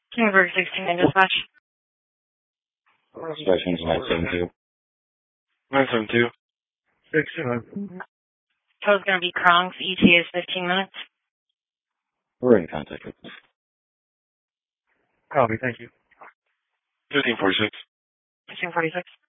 Kingbird 16 dispatch. Dispatch 972. 972. 6-2. To's going to be Kronks. ETA is 15 minutes. We're in contact with them. Copy, thank you. 1546. 1546.